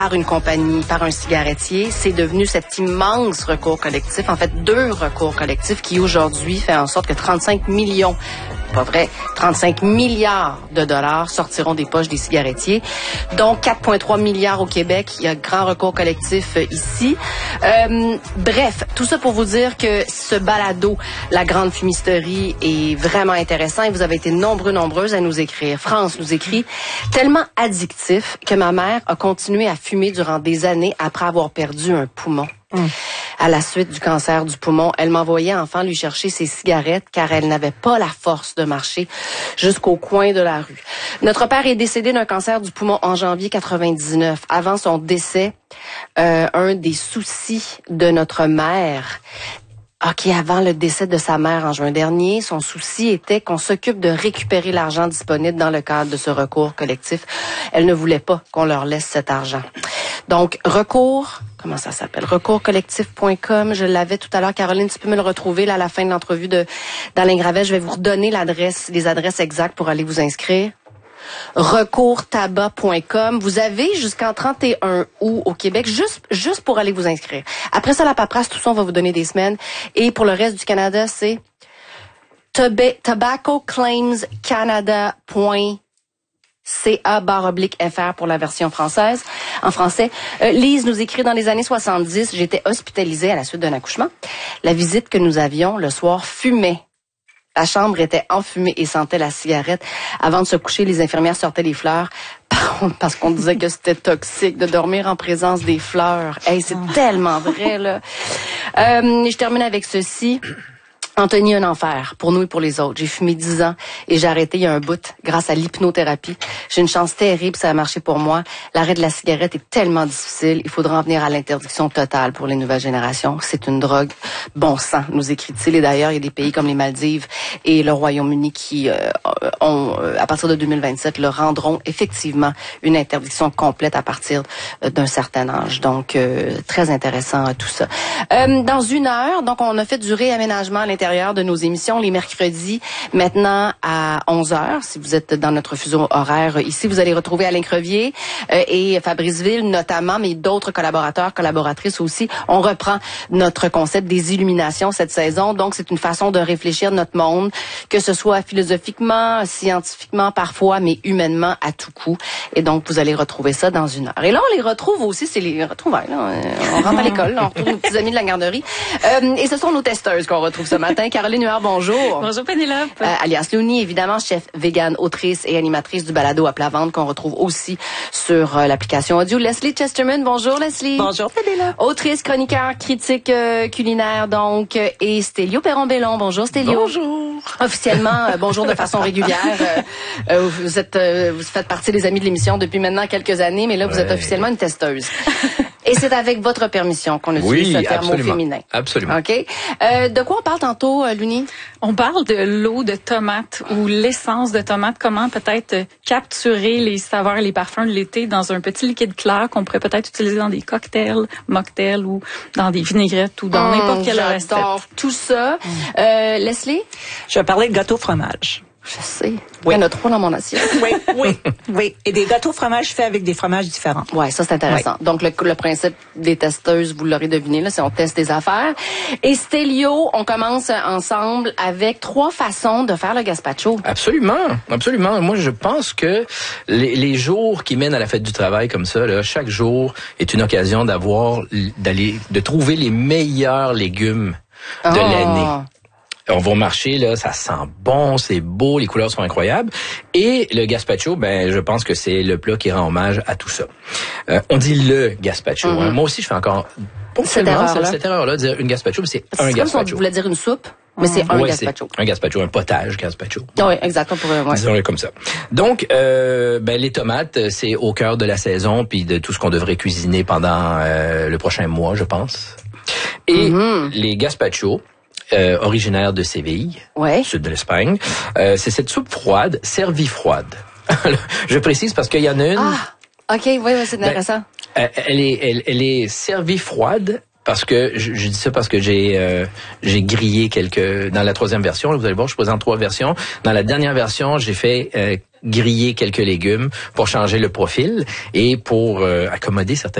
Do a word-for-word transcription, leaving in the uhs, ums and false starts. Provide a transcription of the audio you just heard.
par une compagnie, par un cigarettier, c'est devenu cet immense recours collectif, en fait deux recours collectifs qui aujourd'hui fait en sorte que trente-cinq millions, pas vrai, trente-cinq milliards de dollars sortiront des poches des cigarettiers, dont quatre virgule trois milliards au Québec. Il y a grand recours collectif euh, ici. Euh, bref, tout ça pour vous dire que ce balado, La Grande Fumisterie, est vraiment intéressant et vous avez été nombreux, nombreuses à nous écrire. France nous écrit « Tellement addictif que ma mère a continué à fumer durant des années après avoir perdu un poumon. Mmh. À la suite du cancer du poumon, elle m'envoyait enfant lui chercher ses cigarettes car elle n'avait pas la force de marcher jusqu'au coin de la rue. Notre père est décédé d'un cancer du poumon en janvier quatre-vingt-dix-neuf. Avant son décès, euh, un des soucis de notre mère... OK, avant le décès de sa mère en juin dernier, son souci était qu'on s'occupe de récupérer l'argent disponible dans le cadre de ce recours collectif. Elle ne voulait pas qu'on leur laisse cet argent. Donc, recours, comment ça s'appelle? recours collectif point com. Je l'avais tout à l'heure. Caroline, tu peux me le retrouver là à la fin de l'entrevue de d'Alain Gravel. Je vais vous redonner l'adresse, les adresses exactes pour aller vous inscrire. recours tabac point com. Vous avez jusqu'en trente et un août au Québec, juste juste pour aller vous inscrire. Après ça, la paperasse, tout ça, on va vous donner des semaines. Et pour le reste du Canada, c'est tobacco claims canada point ca barre oblique fr pour la version française. En français, euh, Lise nous écrit dans les années soixante-dix, j'étais hospitalisée à la suite d'un accouchement. La visite que nous avions le soir fumait. La chambre était enfumée et sentait la cigarette. Avant de se coucher, les infirmières sortaient les fleurs parce qu'on disait que c'était toxique de dormir en présence des fleurs. Hey, c'est oh. tellement vrai, là. Euh, je termine avec ceci. Anthony, un enfer, pour nous et pour les autres. J'ai fumé dix ans et j'ai arrêté il y a un bout grâce à l'hypnothérapie. J'ai une chance terrible, ça a marché pour moi. L'arrêt de la cigarette est tellement difficile. Il faudra en venir à l'interdiction totale pour les nouvelles générations. C'est une drogue. Bon sang, nous écrit-il. Et d'ailleurs, il y a des pays comme les Maldives et le Royaume-Uni qui euh, ont, à partir de deux mille vingt-sept, le rendront effectivement une interdiction complète à partir d'un certain âge. Donc, euh, très intéressant tout ça. Euh, dans une heure, donc on a fait du réaménagement à l'intérieur de nos émissions les mercredis, maintenant à onze heures. Si vous êtes dans notre fuseau horaire ici, vous allez retrouver Alain Crevier euh, et Fabrice Ville notamment, mais d'autres collaborateurs, collaboratrices aussi. On reprend notre concept des illuminations cette saison. Donc, c'est une façon de réfléchir notre monde, que ce soit philosophiquement, scientifiquement parfois, mais humainement à tout coup. Et donc, vous allez retrouver ça dans une heure. Et là, on les retrouve aussi, c'est les retrouvailles. Là. On rentre à l'école, là, on retrouve nos petits amis de la garderie. Euh, et ce sont nos testeuses qu'on retrouve ce matin. Caroline Huard, bonjour. Bonjour Pénélope. Euh, alias Louni, évidemment, chef vegan, autrice et animatrice du balado à plat ventre qu'on retrouve aussi sur euh, l'application audio. Leslie Chesterman, bonjour Leslie. Bonjour Pénélope. Autrice, chroniqueur, critique euh, culinaire donc, euh, et Stélio Perron-Bellon. Bonjour Stélio. Bonjour. Officiellement, euh, bonjour de façon régulière. Euh, euh, vous êtes, euh, vous faites partie des amis de l'émission depuis maintenant quelques années, mais là vous ouais. êtes officiellement une testeuse. Et c'est avec votre permission qu'on utilise oui, ce terme au féminin. Absolument. OK. Euh, de quoi on parle tantôt, Louni? On parle de l'eau de tomate ou l'essence de tomate. Comment peut-être capturer les saveurs et les parfums de l'été dans un petit liquide clair qu'on pourrait peut-être utiliser dans des cocktails, mocktails ou dans des vinaigrettes ou dans mmh, n'importe quelle recette. Tout ça. Mmh. Euh, Leslie? Je vais parler de gâteau fromage. Je sais. Oui. Il y en a trois dans mon assiette. Oui, oui, oui. Et des gâteaux fromage faits avec des fromages différents. Ouais, ça c'est intéressant. Oui. Donc le, le principe des testeuses, vous l'aurez deviné, là, c'est on teste des affaires. Et Stélio, on commence ensemble avec trois façons de faire le gazpacho. Absolument, absolument. Moi, je pense que les, les jours qui mènent à la fête du travail comme ça, là, chaque jour est une occasion d'avoir, d'aller, de trouver les meilleurs légumes de oh. l'année. On va marcher, là, ça sent bon, c'est beau, les couleurs sont incroyables. Et le gazpacho, ben, je pense que c'est le plat qui rend hommage à tout ça. Euh, on dit le gazpacho. Mm-hmm. Hein. Moi aussi, je fais encore cette erreur-là. Cette erreur-là, dire une gazpacho, mais c'est, c'est un comme gazpacho. Si on voulait dire une soupe, mais mm-hmm. c'est un ouais, gazpacho. C'est un gazpacho, un potage gazpacho. Oui, exactement. Pour, ouais. Disons-le comme ça. Donc, euh, ben, les tomates, c'est au cœur de la saison, puis de tout ce qu'on devrait cuisiner pendant euh, le prochain mois, je pense. Et mm-hmm. les gazpachos, Euh, originaire de Séville, ouais. sud de l'Espagne. Euh, c'est cette soupe froide, servie froide. Je précise parce qu'il y en a une... Ah, OK, oui, oui c'est intéressant. Ben, elle, est, elle, elle est servie froide Parce que je, je dis ça parce que j'ai euh, j'ai grillé quelques dans la troisième version. Là, vous allez voir, je présente trois versions. Dans la dernière version, j'ai fait euh, griller quelques légumes pour changer le profil et pour euh, accommoder certains